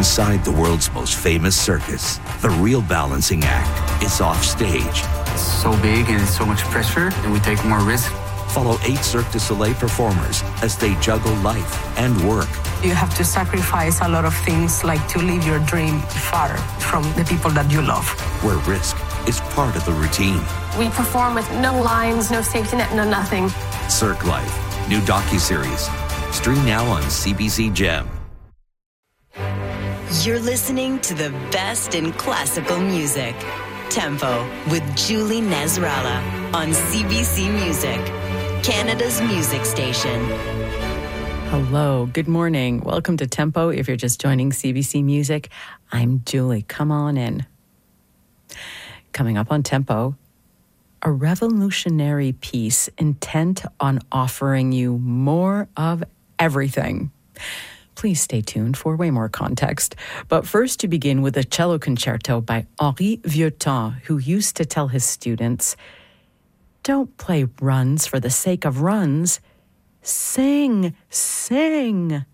inside the world's most famous circus. The real balancing act is off stage. It's so big and it's so much pressure, and we take more risk. Follow 8 Cirque du Soleil performers as they juggle life and work. You have to sacrifice a lot of things, like to live your dream far from the people that you love. Where risk is part of the routine. We perform with no lines, no safety net, no nothing. Cirque Life, new docuseries. Stream now on CBC Gem. You're listening to the best in classical music. Tempo with Julie Nasrallah on CBC Music, Canada's music station. Hello, good morning. Welcome to Tempo. If you're just joining CBC Music, I'm Julie. Come on in. Coming up on Tempo, a revolutionary piece intent on offering you more of everything. Please stay tuned for way more context. But first, to begin with a cello concerto by Henri Vieuxtemps, who used to tell his students, don't play runs for the sake of runs. Sing, sing.